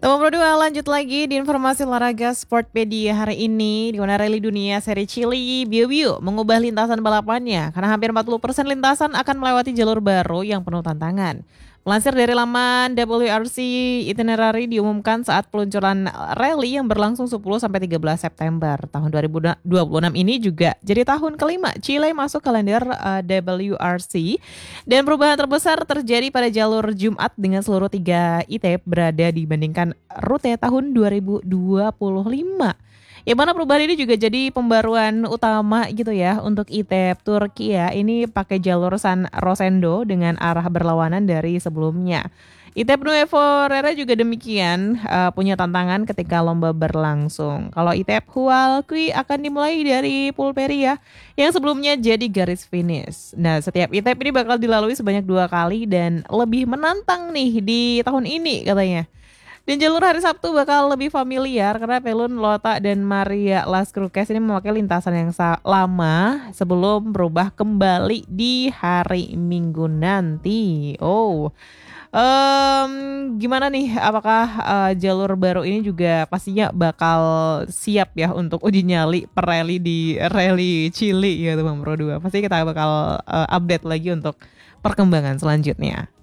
Nomor dua, lanjut lagi di informasi olahraga Sportpedia hari ini, di mana rally dunia seri Chili Biu Biu mengubah lintasan balapannya karena hampir 40% lintasan akan melewati jalur baru yang penuh tantangan. Melansir dari laman WRC, itinerary diumumkan saat peluncuran rally yang berlangsung 10-13 September. Tahun 2026 ini juga jadi tahun kelima Chile masuk kalender WRC, dan perubahan terbesar terjadi pada jalur Jumat dengan seluruh 3 ITEP berada dibandingkan rute tahun 2025. Yang mana perubahan ini juga jadi pembaruan utama gitu ya untuk ITEP Turki ya. Ini pakai jalur San Rosendo dengan arah berlawanan dari sebelumnya. ITEP Nuevo Rera juga demikian, punya tantangan ketika lomba berlangsung. Kalau ITEP Hualqui akan dimulai dari Pulperia yang sebelumnya jadi garis finish. Nah, setiap ITEP ini bakal dilalui sebanyak 2 kali dan lebih menantang nih di tahun ini katanya. Dan jalur hari Sabtu bakal lebih familiar karena Pelun, Lota, dan Maria Las Cruces ini memakai lintasan yang lama sebelum berubah kembali di hari Minggu nanti. Gimana nih? Apakah jalur baru ini juga pastinya bakal siap ya untuk uji nyali per rally di rally Chili gitu Bang Bro 2. Pasti kita bakal update lagi untuk perkembangan selanjutnya.